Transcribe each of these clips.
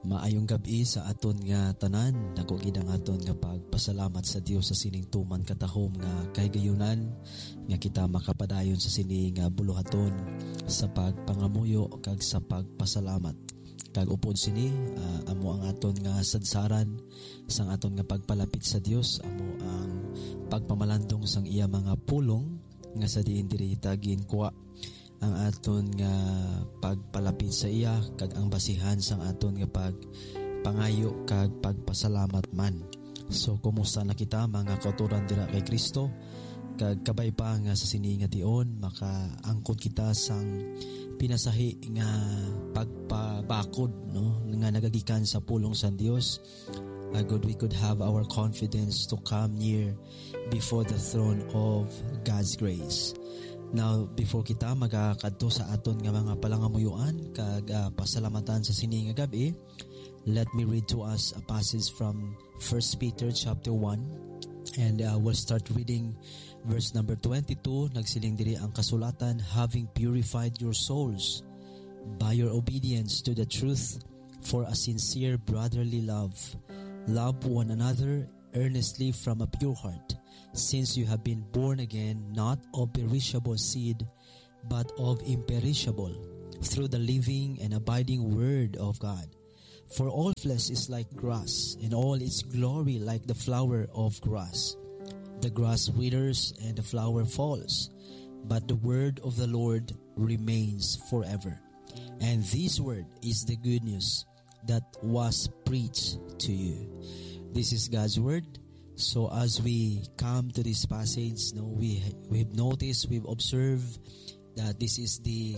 Maayong gabi sa aton nga tanan. Dako gid ang aton nga pagpasalamat sa Dios sa sining tuman katahom nga kahigayunan nga kita makapadayon sa sining buluhaton sa pagpangamuyo kag sa pagpasalamat. Kag upod sini amo ang aton nga sadsaran sang aton nga pagpalapit sa Dios, amo ang pagpamalandong sang iya mga pulong nga sa diin diri tagin kuha ang aton nga pagpalapit sa iya kag ang basihan sang aton nga pagpangayo kag pagpasalamat man. So kumusta na kita mga kauturan dira kay Kristo, kag kabay pa nga sa sini nga tion makaangkon kita sang pinasahi nga pagpabakod no nga nagagikan sa pulong sang Dios. God, we could have our confidence to come near before the throne of God's grace. Now, before kita magakadto sa aton nga mga palangamuyuan kag pasalamatan sa sini nga gabi, let me read to us a passage from 1 Peter chapter 1, and we'll start reading verse number 22. Nagsiling diri ang kasulatan, having purified your souls by your obedience to the truth for a sincere brotherly love. Love one another earnestly from a pure heart, since you have been born again, not of perishable seed, but of imperishable, through the living and abiding word of God. For all flesh is like grass, and all its glory like the flower of grass. The grass withers and the flower falls, but the word of the Lord remains forever. And this word is the good news that was preached to you. This is God's word. So as we come to this passage, we've noticed, we've observed that this is the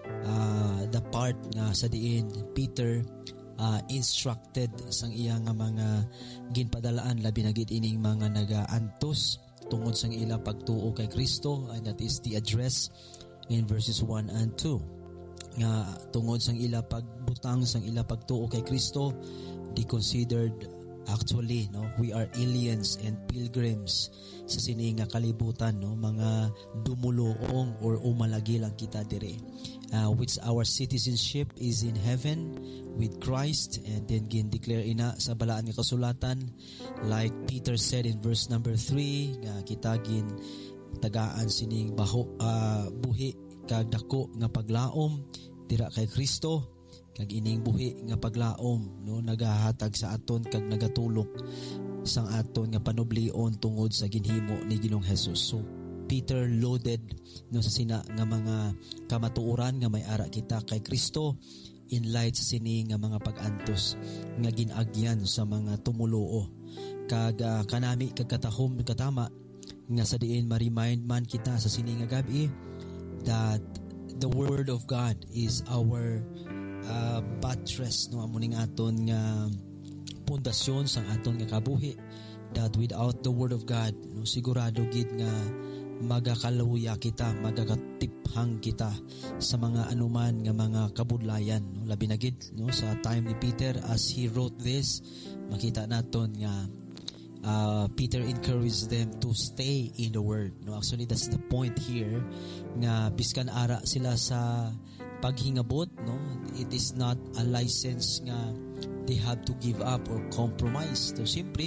part nga sa diin Peter instructed sang iyang mga ginpadalaan labi na gid ining mga nagaantos tungod sang ila pagtuo kay Kristo, and that is the address in verses 1 and 2. Nga tungod sang ila pagbutang sang ila pagtuo kay Kristo, they considered actually we are aliens and pilgrims sa sini nga kalibutan, mga dumuluong or umalagi lang kita dire, which our citizenship is in heaven with Christ. And then declare ina sa balaan nga kasulatan, like Peter said in verse number 3, nga kita tagaan sining buhi kag dako nga paglaom dira kay Kristo, kag ining buhi nga paglaom nagahatag sa aton kag nagatulok sang aton nga panublion tungod sa ginhimo ni Ginoong Hesus. So Peter loaded sa sina nga mga kamatuoran nga may ara kita kay Kristo in light sa sini nga mga pag-antos nga ginagyan sa mga tumuluo, kag kanami kag katahom katama nga sa diin ma-remind man kita sa sini nga gabi that the word of God is our buttress amuning aton nga pundasyon sang aton nga kabuhi, that without the word of God sigurado gid nga magakaluya kita, magakatiphang kita sa mga anuman nga mga kabudlayan labi na gid sa time ni Peter. As he wrote this, makita naton nga Peter encouraged them to stay in the word. Actually, that's the point here, nga biskan ara sila sa paghingabot, it is not a license nga they have to give up or compromise. So siyempre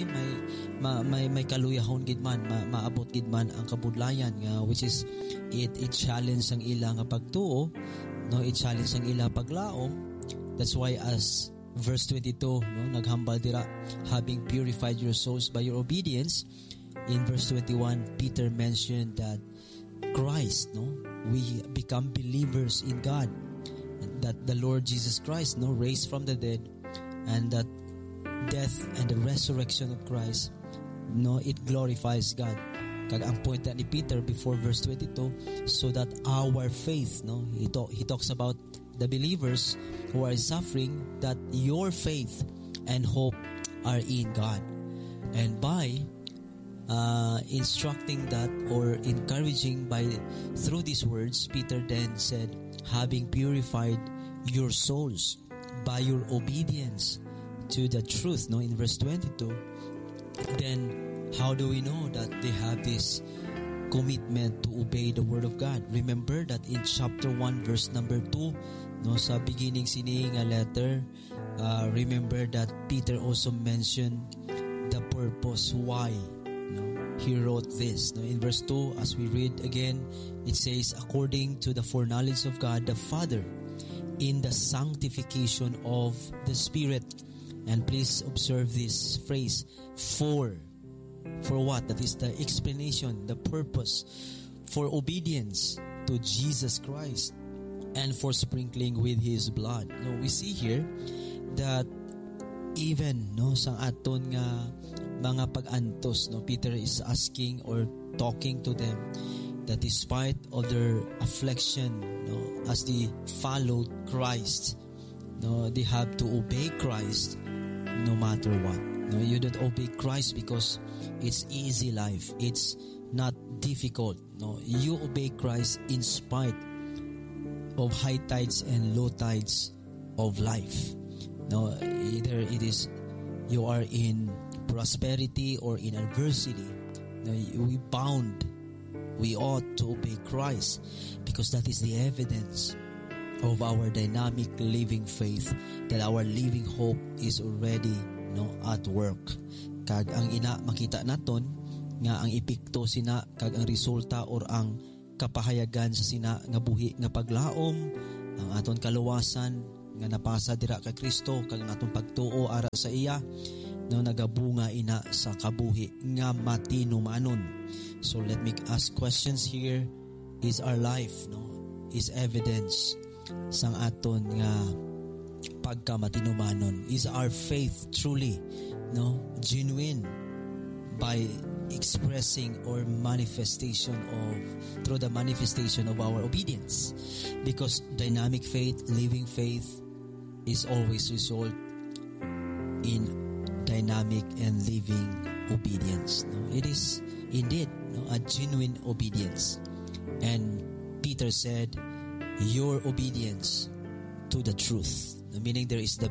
may kaluyahon gid man, maabot gid man ang kabudlayan nga, which is it challenge ang ila nga pagtuo, it challenge ang ila paglaom. That's why as verse 22 naghambal dira, having purified your souls by your obedience. In verse 21, Peter mentioned that Christ, we become believers in God, that the Lord Jesus Christ raised from the dead, and that death and the resurrection of Christ it glorifies God. Kag ang point ni Peter before verse 22, so that our faith, he talks about the believers who are suffering, that your faith and hope are in God. And by instructing that or encouraging through these words, Peter then said, having purified your souls by your obedience to the truth, in verse 22. Then how do we know that they have this commitment to obey the word of God? Remember that in chapter 1 verse number 2, sa beginning sini nga letter, remember that Peter also mentioned the purpose why he wrote this. In verse 2, as we read again, it says, according to the foreknowledge of God the Father, in the sanctification of the Spirit. And please observe this phrase, for what? That is the explanation, the purpose, for obedience to Jesus Christ and for sprinkling with His blood. We see here that even sa aton nga mga pag-antos, Peter is asking or talking to them that despite of their affliction, as they followed Christ, they have to obey Christ no matter what. You don't obey Christ because it's easy life. It's not difficult. You obey Christ in spite of high tides and low tides of life. Either it is you are in prosperity or in adversity. We ought to obey Christ because that is the evidence of our dynamic living faith, that our living hope is already at work. Kag ang ina makita naton nga ang epekto sina kag ang resulta or ang kapahayagan sa sina nga buhi nga paglaom, ang aton kaluwasan nga napasa dira kay Kristo kag ang aton pagtuo ara sa iya nagabunga ina sa kabuhi nga matinumanon. So let me ask questions here. Is our life is evidence sang aton nga pagkamatinumanon? Is our faith truly genuine by expressing or through the manifestation of our obedience? Because dynamic faith, living faith is always result in dynamic and living obedience. It is indeed a genuine obedience. And Peter said, your obedience to the truth. Meaning there is the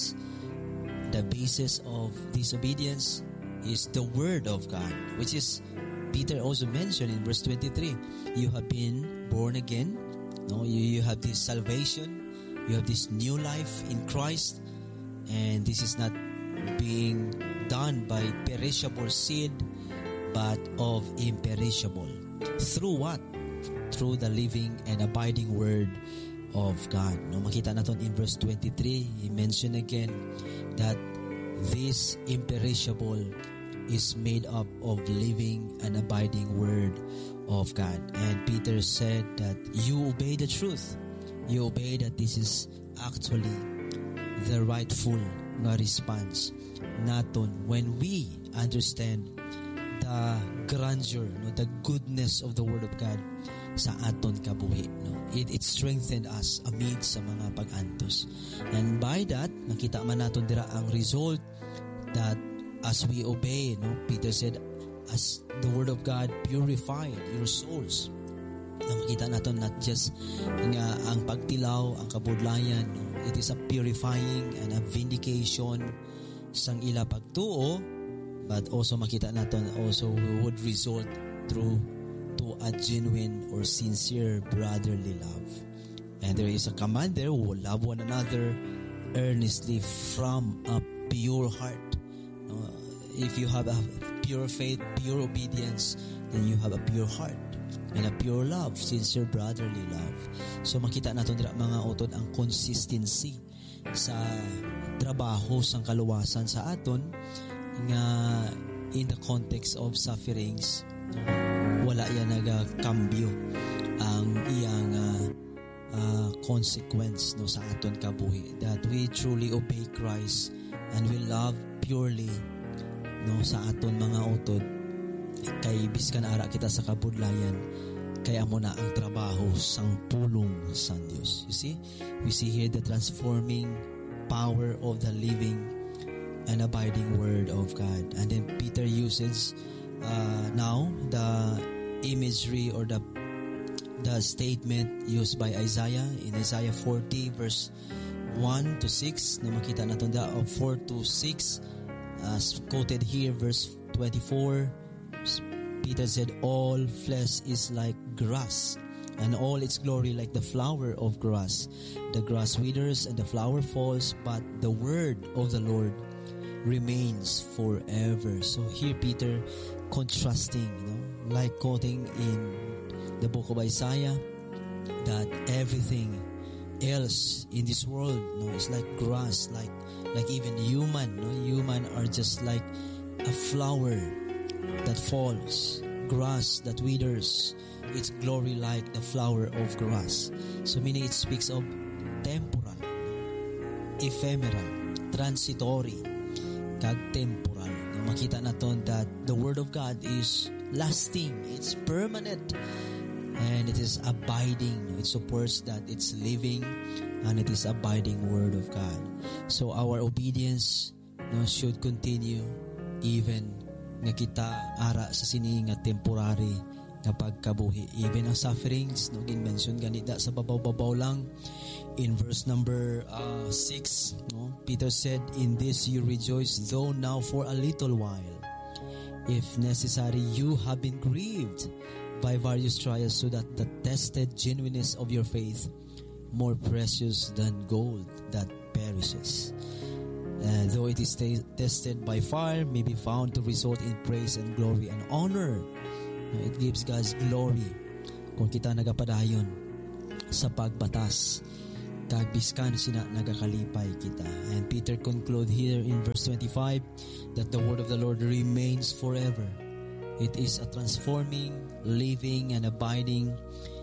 basis of this obedience is the Word of God, which is, Peter also mentioned in verse 23, you have been born again. You have this salvation. You have this new life in Christ. And this is not being done by perishable seed, but of imperishable. Through what? Through the living and abiding Word of God. Makita natin in verse 23, he mentioned again that this imperishable is made up of living and abiding Word of God. And Peter said that you obey the truth. You obey that this is actually the rightful response naton when we understand the grandeur, the goodness of the Word of God sa aton kabuhi. It strengthened us amid sa mga pag-antos. And by that, nakita man naton dira ang result that as we obey, Peter said, as the Word of God purified your souls. Nakita natin not just nga ang pagtilaw, ang kabudlayan, it is a purifying and a vindication sang ila pagtuo, but also makita natin also would result through to a genuine or sincere brotherly love. And there is a command there, who will love one another earnestly from a pure heart. If you have a pure faith, pure obedience, then you have a pure heart and a pure love, sincere brotherly love. So makita natin dira mga utod ang consistency sa trabaho sang kaluwasan sa aton nga in the context of sufferings, wala yan nagakambyo ang iyang consequence sa aton kabuhi, that we truly obey Christ and we love purely sa aton mga utod kay biskan ara kita sa kabudlayan, kaya mo na ang trabaho sang pulong sa Dios. You see, we see here the transforming power of the living and abiding Word of God. And then Peter uses now the imagery or the statement used by Isaiah in Isaiah 40 verse 1 to 6 na makita natin da of 4 to 6 as quoted here verse 24. Peter said, all flesh is like grass, and all its glory like the flower of grass. The grass withers and the flower falls, but the word of the Lord remains forever. So here Peter contrasting, like quoting in the book of Isaiah, that everything else in this world is like grass, like even human. Human are just like a flower that falls, grass that withers, its glory like the flower of grass. So meaning it speaks of temporal, ephemeral, transitory, kag temporal. Makita naton that the Word of God is lasting, it's permanent, and it is abiding. It supports that it's living and it is abiding Word of God. So our obedience should continue even nga kita ara sa sini nga temporary nga pagkabuhi. Even ang sufferings, gin-mention ganita sa babaw-babaw lang. In verse number 6, Peter said, "In this you rejoice, though now for a little while, if necessary, you have been grieved by various trials, so that the tested genuineness of your faith, more precious than gold that perishes, though it is tested by fire, may be found to result in praise and glory and honor." It gives God's glory kung kita nagapadayon sa pagbatas, kagbiskan sina nagakalipay kita. And Peter conclude here in verse 25 that the word of the Lord remains forever. It is a transforming, living, and abiding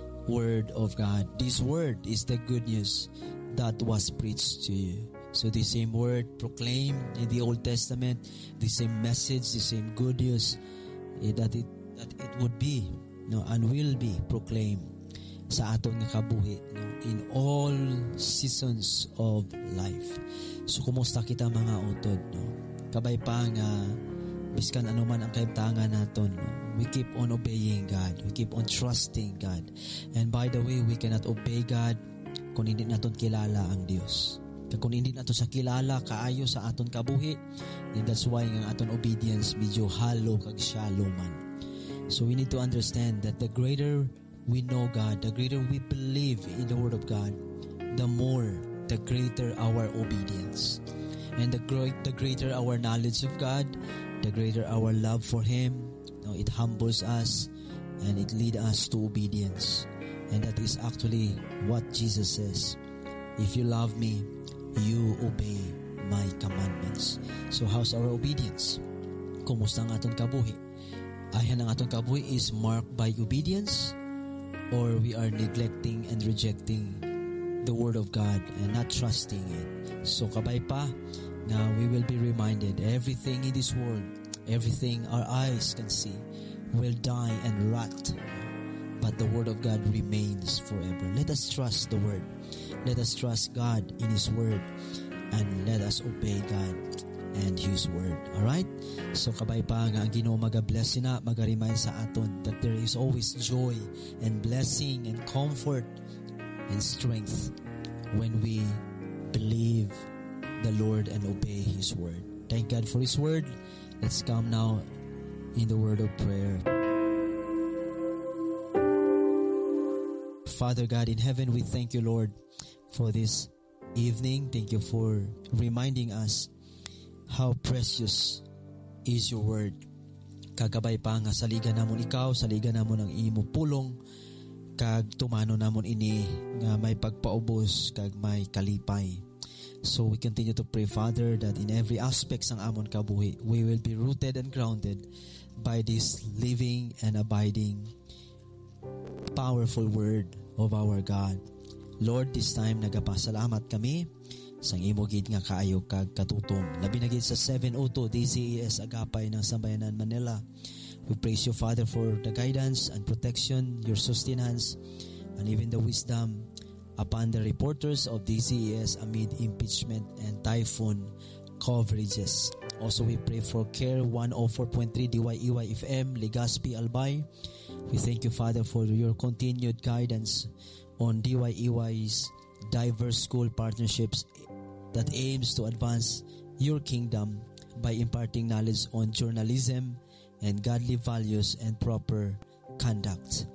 word of God. This word is the good news that was preached to you. So the same word proclaimed in the Old Testament, the same message, the same good news, that it would be and will be proclaimed sa aton nga kabuhi in all seasons of life. So kumusta kita mga utod? Kabay pa nga biskan anuman ang kaibtangan naton, we keep on obeying God, we keep on trusting God. And by the way, we cannot obey God kung hindi naton kilala ang Dios. Kung hindi nato sa kilala kaayo sa aton kabuhi, then that's why ang aton obedience medyo halo kag shallow man. So we need to understand that the greater we know God, the greater we believe in the Word of God, the greater our obedience. And the greater our knowledge of God, the greater our love for Him. It humbles us and it leads us to obedience. And that is actually what Jesus says. If you love me, you obey my commandments. So how's our obedience? Kumusta ang aton kabuhi? Ayan ang aton kabuhi is marked by obedience, or we are neglecting and rejecting the Word of God and not trusting it. So kabay pa, now we will be reminded everything in this world, everything our eyes can see will die and rot, but the Word of God remains forever. Let us trust the Word. Let us trust God in His Word, and let us obey God and His Word. Alright? So kabay pa nga ang Ginoo maga-bless na, maga-remind sa aton that there is always joy and blessing and comfort and strength when we believe the Lord and obey His Word. Thank God for His Word. Let's come now in the word of prayer. Father God in heaven, we thank you, Lord, for this evening. Thank you for reminding us how precious is your word. Kagabay pa nga saligan namon ikaw, saligan namon ang imo pulong, kag tumano namon ini nga may pagpaubos kag may kalipay. So we continue to pray, Father, that in every aspect sang amon kabuhi, we will be rooted and grounded by this living and abiding powerful word of our God. Lord, this time nagapasalamat kami sang imo gid nga kaayo kag katutom. Labi na gid sa 702 DZES Agapay ng Sambayanan, Manila. We praise you, Father, for the guidance and protection, your sustenance, and even the wisdom upon the reporters of DZES amid impeachment and typhoon coverages. Also, we pray for CARE 104.3 DYEY FM, Legazpi, Albay. We thank you, Father, for your continued guidance on DYEY's diverse school partnerships that aims to advance your kingdom by imparting knowledge on journalism and godly values and proper conduct.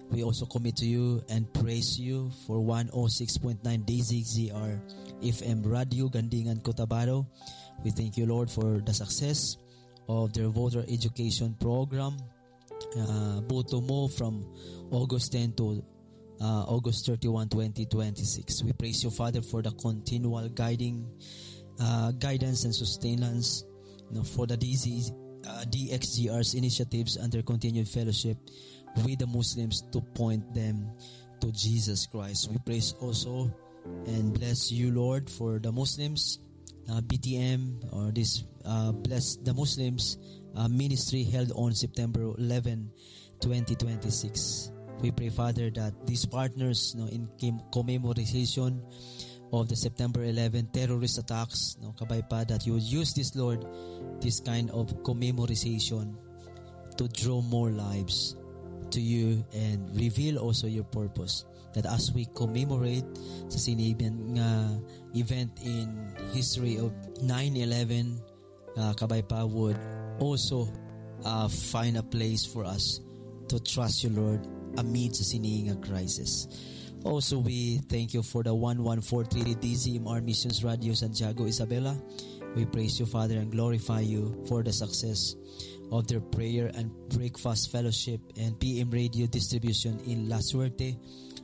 We also commit to you and praise you for 106.9 DZZR FM Radio Gandingan Cotabato. We thank you, Lord, for the success of their voter education program. Boto mo from August 10 to August 31, 2026. We praise you, Father, for the continual guidance and sustenance, for the DXGR's initiatives and their continued fellowship with the Muslims to point them to Jesus Christ. We praise also and bless you, Lord, for the Muslims BTM, or this Bless the Muslims ministry held on September 11, 2026. We pray, Father, that these partners in commemoration of the September 11 terrorist attacks, kabay pa, that you would use this, Lord, this kind of commemoration to draw more lives to you and reveal also your purpose. That as we commemorate sa sinibyang event in history of 9/11, kabay pa would also find a place for us to trust you, Lord, amid sa sinihing crisis. Also, we thank you for the 1143 DZMR Missions Radio Santiago, Isabela. We praise you, Father, and glorify you for the success of their prayer and breakfast fellowship and PM radio distribution in La Suerte,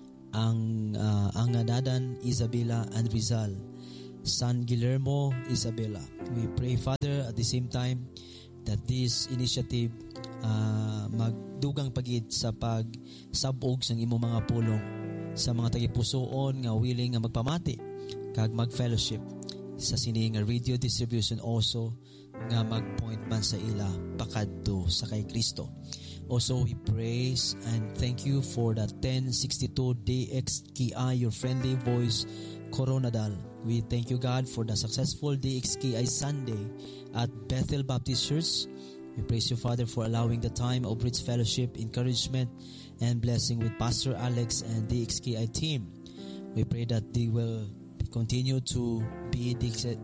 Anganadan, Isabela, and Rizal, San Guillermo, Isabela. We pray, Father, at the same time that this initiative magdugang pagid sa pagsabog sa imong mga pulong sa mga tagipusoon nga willing nga magpamati kag mag-fellowship sa sining radio distribution also nga mag-point man sa ila pakadto sa kay Kristo. Also, we praise and thank you for the 1062 DXKI, your friendly voice, Coronadal. We thank you, God, for the successful DXKI Sunday at Bethel Baptist Church. We praise you, Father, for allowing the time of rich fellowship, encouragement, and blessing with Pastor Alex and the DXKI team. We pray that they will continue to be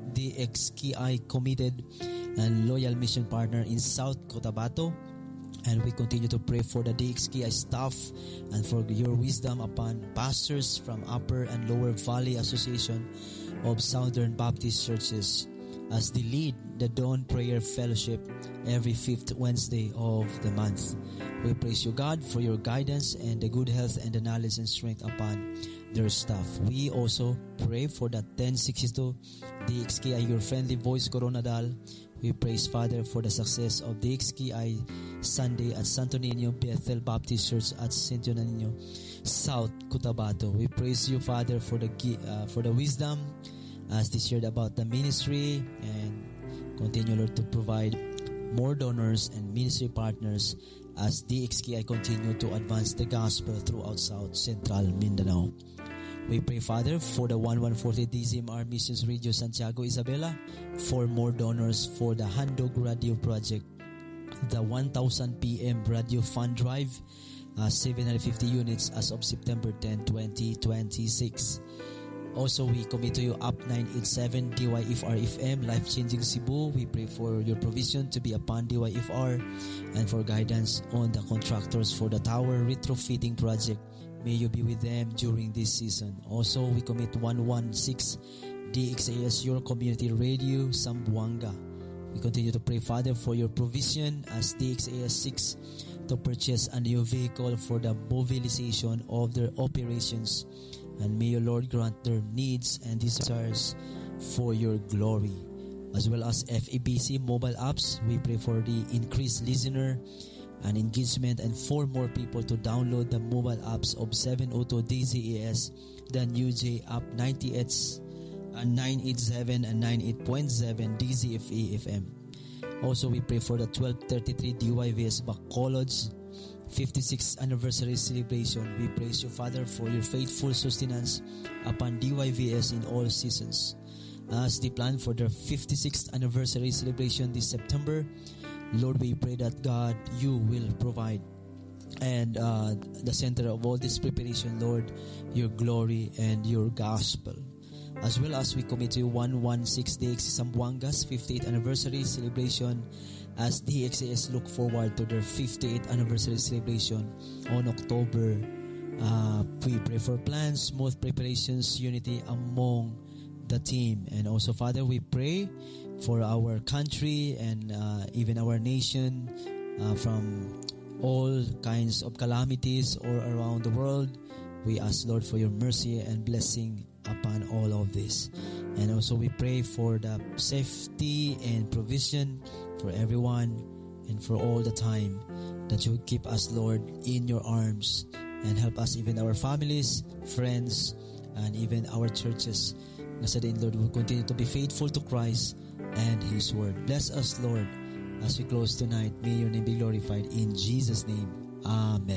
DXKI committed and loyal mission partner in South Cotabato. And we continue to pray for the DXKI staff and for your wisdom upon pastors from Upper and Lower Valley Association of Southern Baptist Churches as they lead the Dawn Prayer Fellowship every 5th Wednesday of the month. We praise you, God, for your guidance and the good health and the knowledge and strength upon their staff. We also pray for the 1062 DXKI, your friendly voice, Coronadal. We praise, Father, for the success of DXKI Sunday at Santo Niño Bethel Baptist Church at Santo Niño, South Cotabato. We praise you, Father, for the wisdom as they shared about the ministry, and continue, Lord, to provide more donors and ministry partners as DXKI continue to advance the gospel throughout South Central Mindanao. We pray, Father, for the 1140 DZMR Missions Radio Santiago, Isabela, for more donors for the Handog Radio Project, the 1000 PM Radio Fund Drive, 750 units as of September 10, 2026. Also, we commit to you Up 987 DYFR FM, Life Changing Cebu. We pray for your provision to be upon DYFR and for guidance on the contractors for the tower retrofitting project. May you be with them during this season. Also, we commit 116 DXAS, your community radio, Sambuanga. We continue to pray, Father, for your provision as DXAS 6 to purchase a new vehicle for the mobilization of their operations. And may your Lord grant their needs and desires for your glory. As well as FEBC mobile apps, we pray for the increased listener and engagement and for more people to download the mobile apps of 702 DZAS, the new J app 98 and 987 and 98.7 DZFE FM. Also, we pray for the 1233 DYVS Bacolod's 56th anniversary celebration. We praise you, Father, for your faithful sustenance upon DYVS in all seasons. As they plan for their 56th anniversary celebration this September, Lord, we pray that, God, you will provide and the center of all this preparation, Lord, your glory and your gospel. As well as we commit to 116 Zamboanga's 58th anniversary celebration as DXAS look forward to their 58th anniversary celebration on October. We pray for plans, smooth preparations, unity among the team. And also, Father, we pray for our country and even our nation from all kinds of calamities all around the world. We ask, Lord, for your mercy and blessing upon all of this. And also we pray for the safety and provision for everyone and for all the time, that you would keep us, Lord, in your arms and help us, even our families, friends, and even our churches. Nasa din, Lord, we'll continue to be faithful to Christ and His Word. Bless us, Lord, as we close tonight. May your name be glorified. In Jesus' name, Amen.